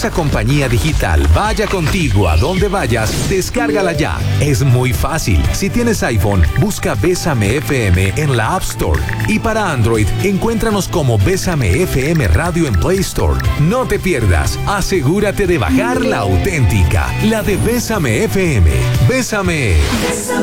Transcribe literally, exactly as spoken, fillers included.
esa compañía digital vaya contigo a donde vayas, descárgala ya. Es muy fácil. Si tienes iPhone, busca Bésame F M en la App Store. Y para Android, encuéntranos como Bésame F M Radio en Play Store. No te pierdas. Asegúrate de bajar la auténtica, la de Bésame F M. Bésame. Bésame.